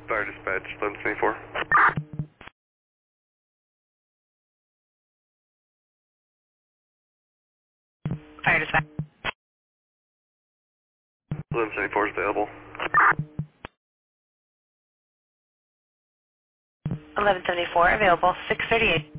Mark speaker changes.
Speaker 1: Fire dispatch, 1174.
Speaker 2: Fire dispatch.
Speaker 1: 1174 is available.
Speaker 2: 1174 available. 638.